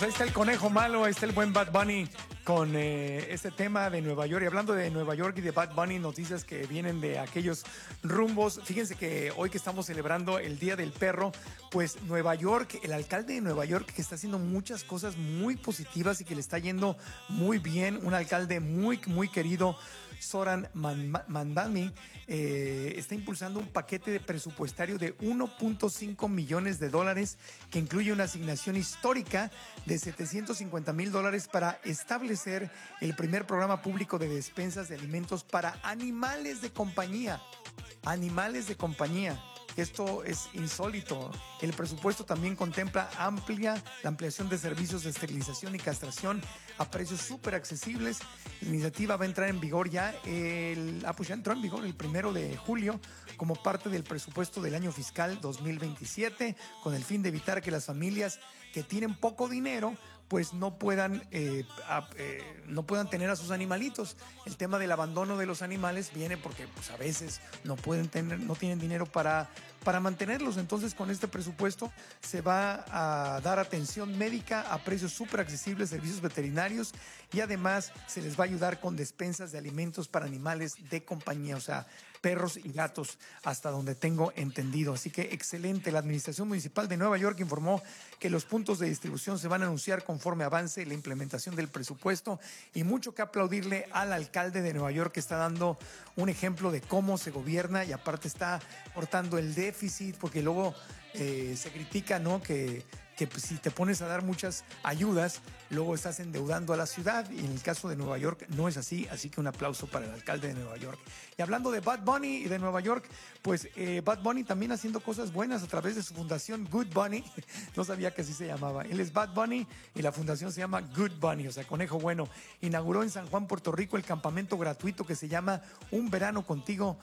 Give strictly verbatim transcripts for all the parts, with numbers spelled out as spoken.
Ahí está el conejo malo, ahí está el buen Bad Bunny con eh, este tema de Nueva York. Y hablando de Nueva York y de Bad Bunny, noticias que vienen de aquellos rumbos. Fíjense que hoy que estamos celebrando el Día del Perro, pues Nueva York, el alcalde de Nueva York que está haciendo muchas cosas muy positivas y que le está yendo muy bien, un alcalde muy, muy querido, Zoran Mamdani, eh, está impulsando un paquete de presupuestario de uno punto cinco millones de dólares que incluye una asignación histórica de setecientos cincuenta mil dólares para establecer el primer programa público de despensas de alimentos para animales de compañía. Animales de compañía. Esto es insólito. El presupuesto también contempla amplia, la ampliación de servicios de esterilización y castración a precios súper accesibles. La iniciativa va a entrar en vigor ya, el, ah, pues ya entró en vigor el primero de julio como parte del presupuesto del año fiscal dos mil veintisiete, con el fin de evitar que las familias que tienen poco dinero pues no puedan, eh, a, eh, no puedan tener a sus animalitos. El tema del abandono de los animales viene porque pues, a veces no pueden tener, no tienen dinero para, para mantenerlos. Entonces, con este presupuesto se va a dar atención médica a precios súper accesibles, servicios veterinarios, y además se les va a ayudar con despensas de alimentos para animales de compañía, o sea, perros y gatos, hasta donde tengo entendido. Así que excelente. La Administración Municipal de Nueva York informó que los puntos de distribución se van a anunciar conforme avance la implementación del presupuesto, y mucho que aplaudirle al alcalde de Nueva York, que está dando un ejemplo de cómo se gobierna y aparte está cortando el déficit, porque luego eh, se critica, ¿no?, que que pues, si te pones a dar muchas ayudas, luego estás endeudando a la ciudad, y en el caso de Nueva York no es así, así que un aplauso para el alcalde de Nueva York. Y hablando de Bad Bunny y de Nueva York, pues eh, Bad Bunny también haciendo cosas buenas a través de su fundación Good Bunny, no sabía que así se llamaba, él es Bad Bunny y la fundación se llama Good Bunny, o sea, conejo bueno. Inauguró en San Juan, Puerto Rico, el campamento gratuito que se llama Un Verano Contigo,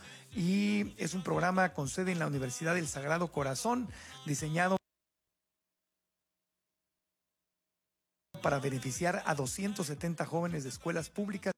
y es un programa con sede en la Universidad del Sagrado Corazón, diseñado para beneficiar a doscientos setenta jóvenes de escuelas públicas